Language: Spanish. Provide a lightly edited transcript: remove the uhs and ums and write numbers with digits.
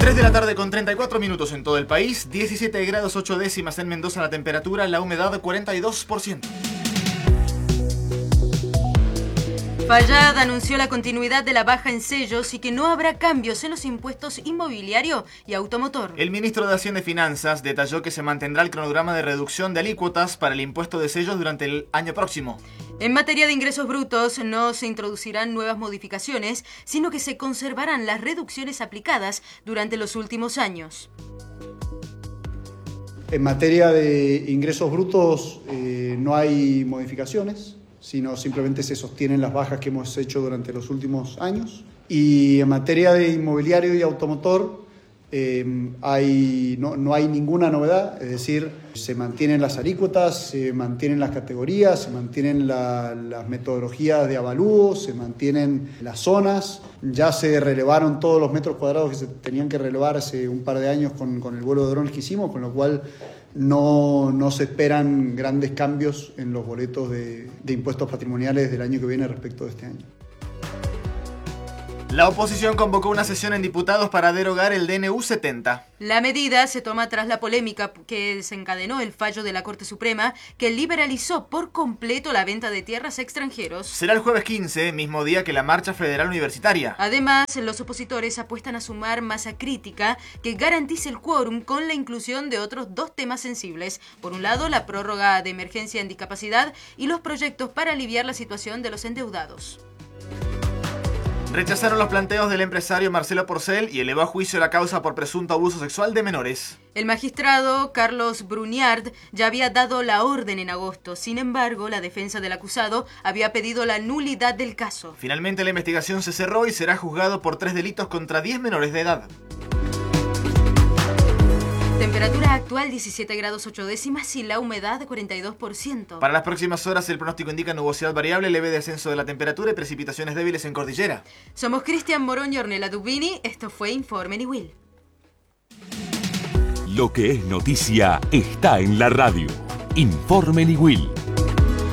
3 de la tarde con 34 minutos en todo el país, 17 grados 8 décimas en Mendoza la temperatura, la humedad 42%. Fayad anunció la continuidad de la baja en sellos y que no habrá cambios en los impuestos inmobiliario y automotor. El ministro de Hacienda y Finanzas detalló que se mantendrá el cronograma de reducción de alícuotas para el impuesto de sellos durante el año próximo. En materia de ingresos brutos no se introducirán nuevas modificaciones, sino que se conservarán las reducciones aplicadas durante los últimos años. En materia de ingresos brutos no hay modificaciones, sino simplemente se sostienen las bajas que hemos hecho durante los últimos años. Y en materia de inmobiliario y automotor no hay ninguna novedad, es decir, se mantienen las alícuotas, se mantienen las categorías, se mantienen las metodologías de avalúo, se mantienen las zonas. Ya se relevaron todos los metros cuadrados que se tenían que relevar hace un par de años con el vuelo de drones que hicimos, con lo cual no se esperan grandes cambios en los boletos de impuestos patrimoniales del año que viene respecto de este año. La oposición convocó una sesión en diputados para derogar el DNU 70. La medida se toma tras la polémica que desencadenó el fallo de la Corte Suprema que liberalizó por completo la venta de tierras a extranjeros. Será el jueves 15, mismo día que la marcha federal universitaria. Además, los opositores apuestan a sumar masa crítica que garantice el quórum con la inclusión de otros dos temas sensibles. Por un lado, la prórroga de emergencia en discapacidad y los proyectos para aliviar la situación de los endeudados. Rechazaron los planteos del empresario Marcelo Porcel y elevó a juicio la causa por presunto abuso sexual de menores. El magistrado Carlos Bruniard ya había dado la orden en agosto. Sin embargo, la defensa del acusado había pedido la nulidad del caso. Finalmente, la investigación se cerró y será juzgado por 3 delitos contra 10 menores de edad. Temperatura actual 17 grados 8 décimas y la humedad 42%. Para las próximas horas el pronóstico indica nubosidad variable, leve descenso de la temperatura y precipitaciones débiles en cordillera. Somos Cristian Morón y Ornella Dubini. Esto fue Informe Niwil. Lo que es noticia está en la radio. Informe Niwil.